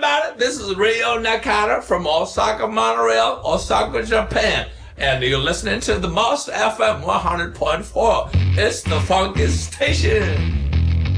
everybody? This is Rio Nakata from Osaka, Monorail, Osaka, Japan. And you're listening to the Most FM 100.4. It's the funky station.